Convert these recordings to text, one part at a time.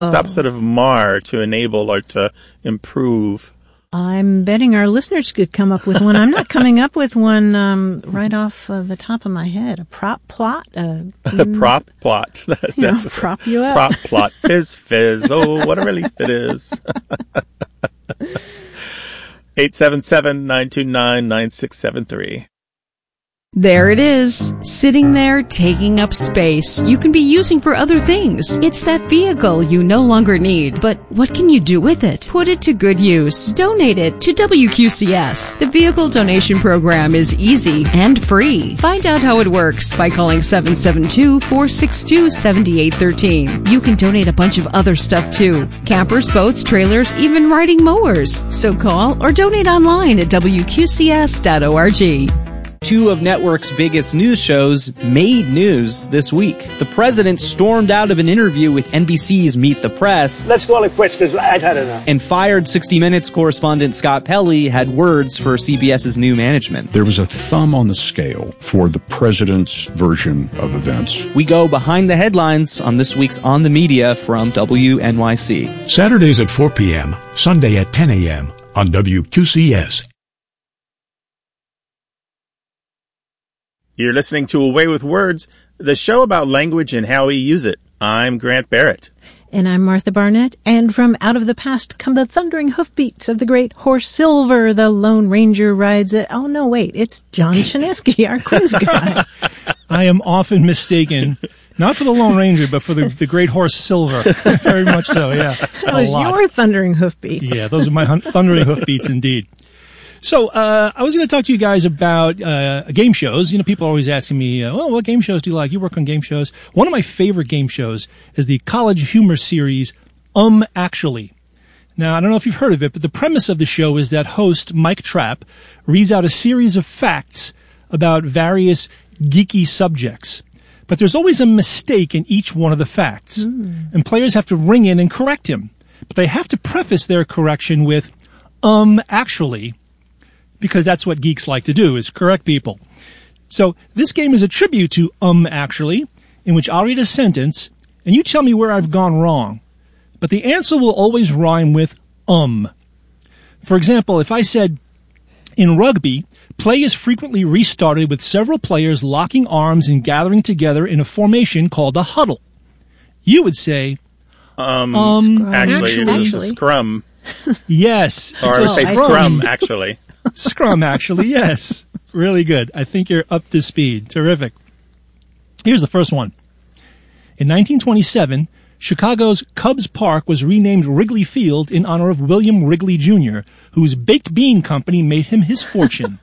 the opposite of mar, to enable or to improve? I'm betting our listeners could come up with one. I'm not coming up with one right off the top of my head. A prop plot? A prop plot. Prop you up. Prop plot. Fizz. Oh, what a relief it is. 877-929-9673. There it is, sitting there taking up space you can be using for other things. It's that vehicle you no longer need. But what can you do with it? Put it to good use. Donate it to WQCS. The vehicle donation program is easy and free. Find out how it works by calling 772-462-7813. You can donate a bunch of other stuff too. Campers, boats, trailers, even riding mowers. So call or donate online at WQCS.org. Two of network's biggest news shows made news this week. The president stormed out of an interview with NBC's Meet the Press. Let's call it quits because I've had enough. And fired 60 Minutes correspondent Scott Pelley had words for CBS's new management. There was a thumb on the scale for the president's version of events. We go behind the headlines on this week's On the Media from WNYC. Saturdays at 4 p.m., Sunday at 10 a.m. on WQCS. You're listening to Away with Words, the show about language and how we use it. I'm Grant Barrett. And I'm Martha Barnett. And from out of the past come the thundering hoofbeats of the great horse Silver. The Lone Ranger rides it. Oh, no, wait. It's John Chinesky, our quiz guy. I am often mistaken, not for the Lone Ranger, but for the great horse Silver. Very much so, yeah. That was your thundering hoofbeats. Yeah, those are my thundering hoofbeats indeed. So, I was going to talk to you guys about game shows. You know, people are always asking me, what game shows do you like? You work on game shows. One of my favorite game shows is the college humor series, Actually. Now, I don't know if you've heard of it, but the premise of the show is that host Mike Trapp reads out a series of facts about various geeky subjects. But there's always a mistake in each one of the facts. And players have to ring in and correct him. But they have to preface their correction with, actually, because that's what geeks like to do, is correct people. So this game is a tribute to Actually, in which I'll read a sentence, and you tell me where I've gone wrong. But the answer will always rhyme with For example, if I said, in rugby, play is frequently restarted with several players locking arms and gathering together in a formation called a huddle. You would say, actually, it's a scrum. Yes. Or say scrum, actually. Scrum, actually, yes. Really good. I think you're up to speed. Terrific. Here's the first one. In 1927, Chicago's Cubs Park was renamed Wrigley Field in honor of William Wrigley, Jr., whose baked bean company made him his fortune.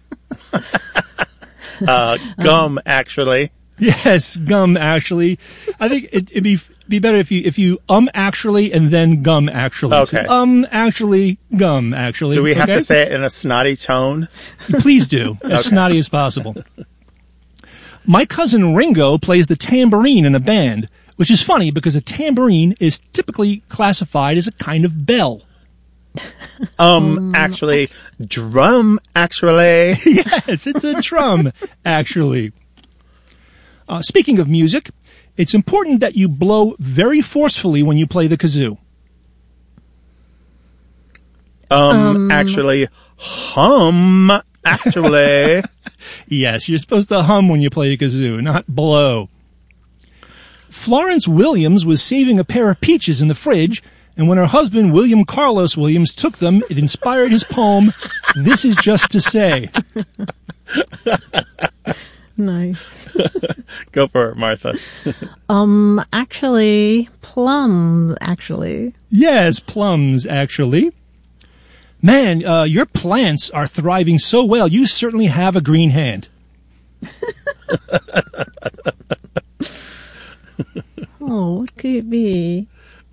Gum, actually. Yes, gum, actually. I think it'd be better if you actually and then gum, actually. Okay. So, actually, gum, actually. Do we have to say it in a snotty tone? Please do, as snotty as possible. My cousin Ringo plays the tambourine in a band, which is funny because a tambourine is typically classified as a kind of bell. Actually, drum, actually. Yes, it's a drum, actually. Speaking of music, it's important that you blow very forcefully when you play the kazoo. Actually, hum, actually. Yes, you're supposed to hum when you play a kazoo, not blow. Florence Williams was saving a pair of peaches in the fridge, and when her husband, William Carlos Williams, took them, it inspired his poem, This Is Just to Say. Nice. Go for it, Martha. Actually, plums, actually. Yes, plums, actually. Man, your plants are thriving so well. You certainly have a green hand. Oh, what could it be?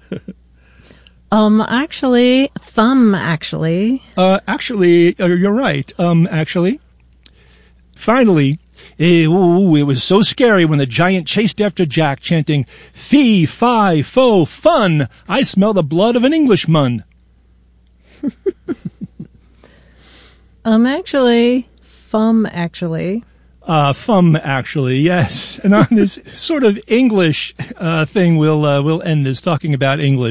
Actually, thumb, actually. Actually, you're right. Actually. Finally, it was so scary when the giant chased after Jack, chanting, "Fee, fi, fo, fun! I smell the blood of an Englishman." Actually, thumb, actually. FUM, actually, yes. And on this sort of English thing, we'll end this talking about English.